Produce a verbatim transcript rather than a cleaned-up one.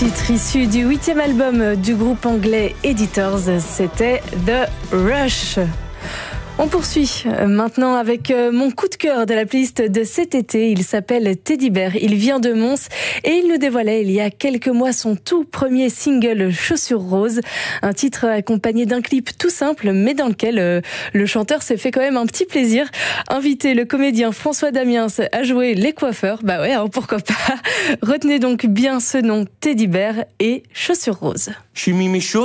titre issu du huitième album du groupe anglais Editors, c'était The Rush. On poursuit maintenant avec mon coup de cœur de la playlist de cet été. Il s'appelle Teddy Bear, il vient de Mons et il nous dévoilait il y a quelques mois son tout premier single Chaussures Roses. Un titre accompagné d'un clip tout simple mais dans lequel euh, le chanteur s'est fait quand même un petit plaisir. Inviter le comédien François Damiens à jouer les coiffeurs, bah ouais, alors pourquoi pas. Retenez donc bien ce nom, Teddy Bear et Chaussures Roses. Je suis mis mes chaussures